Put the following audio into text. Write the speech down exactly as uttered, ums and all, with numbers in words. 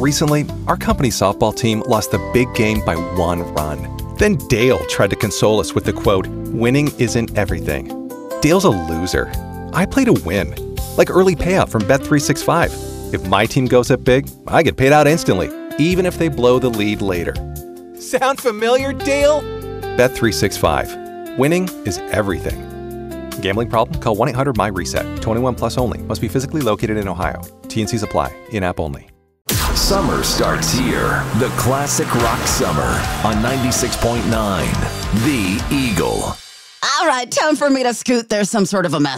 Recently, our company's softball team lost the big game by one run. Then Dale tried to console us with the quote, "Winning isn't everything." Dale's a loser. I play to win. Like early payout from Bet three sixty-five. If my team goes up big, I get paid out instantly, even if they blow the lead later. Sound familiar, Dale? Bet three sixty-five. Winning is everything. Gambling problem? Call one eight hundred M Y reset. twenty-one plus only. Must be physically located in Ohio. T and Cs apply. In-app only. Summer starts here. The classic rock summer on ninety-six point nine. The Eagle. All right, time for me to scoot. There's some sort of a mess.